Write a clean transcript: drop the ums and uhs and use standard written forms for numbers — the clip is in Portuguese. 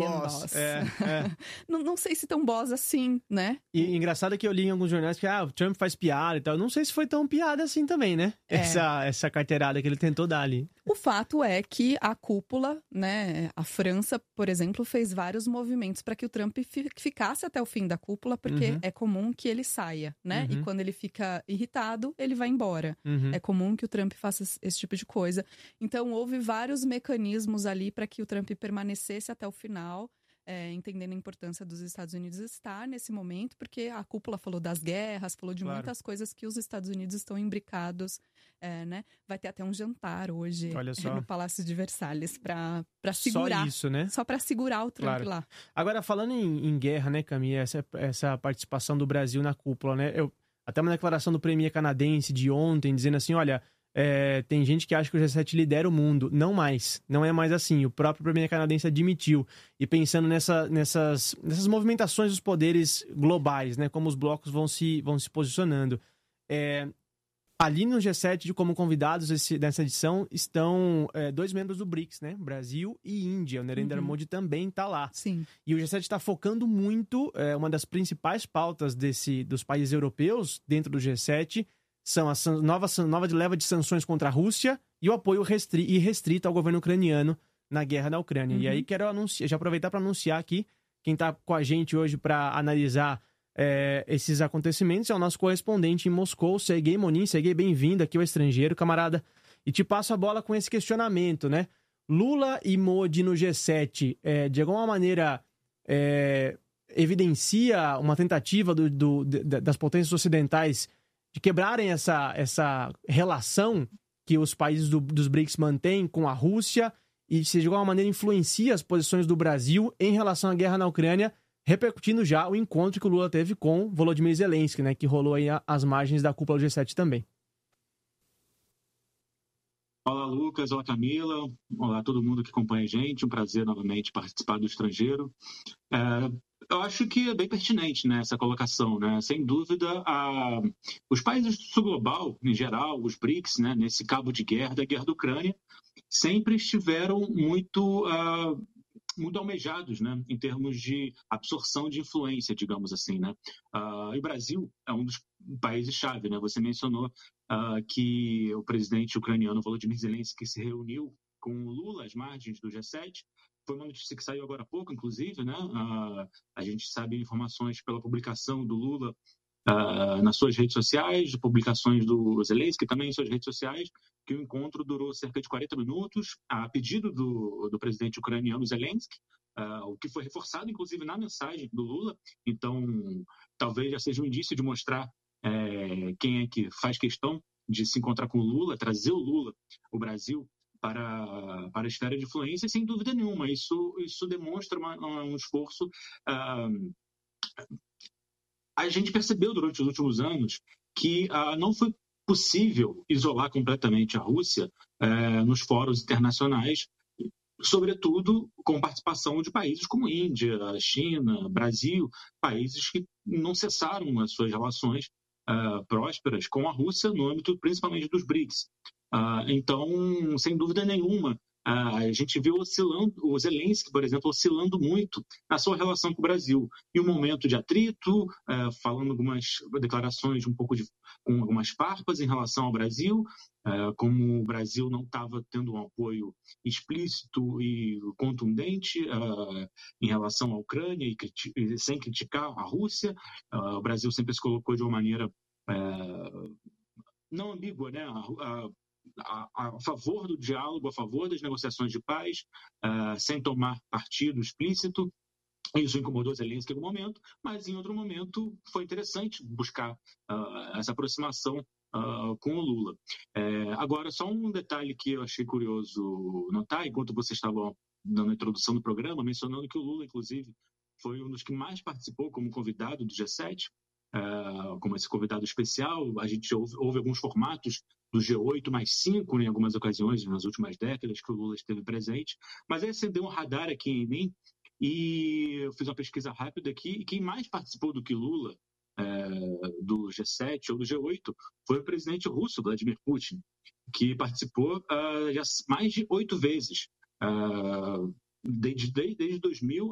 boss. Não sei se tão boss assim, né? E engraçado que eu li em alguns jornais que o Trump faz piada e tal. Não sei se foi tão piada assim também, né? Essa carteirada que ele tentou dar ali. O fato é que a cúpula, né, a França, por exemplo, fez vários movimentos para que o Trump ficasse até o fim da cúpula, porque é comum que ele saia, né? E quando ele fica irritado, ele vai embora. É comum que o Trump faça esse tipo de coisa. Então, houve vários mecanismos ali para que o Trump permanecesse até o final, entendendo a importância dos Estados Unidos estar nesse momento, porque a cúpula falou das guerras, falou de muitas coisas que os Estados Unidos estão imbricados, né? Vai ter até um jantar hoje no Palácio de Versalhes para segurar. Só isso, né? Só para segurar o Trump lá. Agora, falando em guerra, né, Camille, essa participação do Brasil na cúpula, né? Até uma declaração do premier canadense de ontem, dizendo assim, olha... tem gente que acha que o G7 lidera o mundo. Não mais. Não é mais assim. O próprio premier canadense admitiu. E pensando nessas movimentações dos poderes globais, né? Como os blocos vão se posicionando. Ali no G7, como convidados dessa edição, estão 2 membros do BRICS, né? Brasil e Índia. O Narendra Modi também está lá. Sim. E o G7 está focando muito, uma das principais pautas dos países europeus dentro do G7 são a nova leva de sanções contra a Rússia e o apoio irrestrito ao governo ucraniano na guerra da Ucrânia. E aí quero já aproveitar para anunciar aqui, quem está com a gente hoje para analisar esses acontecimentos é o nosso correspondente em Moscou, Sergei Monin. Sergei, bem-vindo aqui ao Estrangeiro, camarada. E te passo a bola com esse questionamento, né? Lula e Modi no G7, de alguma maneira, evidencia uma tentativa das potências ocidentais de quebrarem essa relação que os países dos BRICS mantêm com a Rússia e, se de alguma maneira, influencia as posições do Brasil em relação à guerra na Ucrânia, repercutindo já o encontro que o Lula teve com Volodymyr Zelensky, né, que rolou aí às margens da cúpula do G7 também. Olá, Lucas. Olá, Camila. Olá, todo mundo que acompanha a gente. Um prazer, novamente, participar do Estrangeiro. Eu acho que é bem pertinente, né, essa colocação, né? Sem dúvida, os países do sul global, em geral, os BRICS, né, nesse cabo de guerra, da guerra da Ucrânia, sempre estiveram muito almejados, né, em termos de absorção de influência, digamos assim, né? E o Brasil é um dos países-chave, né? Você mencionou que o presidente ucraniano Volodymyr Zelensky se reuniu com o Lula às margens do G7. Foi uma notícia que saiu agora há pouco, inclusive, né? A gente sabe informações pela publicação do Lula nas suas redes sociais, publicações do Zelensky também em suas redes sociais, que o encontro durou cerca de 40 minutos, a pedido do presidente ucraniano Zelensky, o que foi reforçado, inclusive, na mensagem do Lula. Então, talvez já seja um indício de mostrar quem é que faz questão de se encontrar com o Lula, trazer o Lula, o Brasil, para a esfera de influência, sem dúvida nenhuma. Isso demonstra um esforço. A gente percebeu durante os últimos anos que não foi possível isolar completamente a Rússia nos fóruns internacionais, sobretudo com participação de países como Índia, China, Brasil, países que não cessaram as suas relações prósperas com a Rússia no âmbito principalmente dos BRICS. Então, sem dúvida nenhuma, a gente viu o Zelensky, por exemplo, oscilando muito na sua relação com o Brasil. Em um momento de atrito, falando algumas declarações com algumas farpas em relação ao Brasil, como o Brasil não estava tendo um apoio explícito e contundente em relação à Ucrânia e sem criticar a Rússia. O Brasil sempre se colocou de uma maneira não ambígua, né? A favor do diálogo, a favor das negociações de paz, sem tomar partido explícito. Isso incomodou Zelensky em algum momento, mas em outro momento foi interessante buscar essa aproximação com o Lula. Agora, só um detalhe que eu achei curioso notar, enquanto você estava dando a introdução do programa, mencionando que o Lula, inclusive, foi um dos que mais participou como convidado do G7, como esse convidado especial. A gente houve alguns formatos do G8 mais 5 em algumas ocasiões nas últimas décadas que o Lula esteve presente, mas aí acendeu um radar aqui em mim e eu fiz uma pesquisa rápida aqui, e quem mais participou do que Lula do G7 ou do G8 foi o presidente russo, Vladimir Putin, que participou já mais de 8 vezes, desde 2000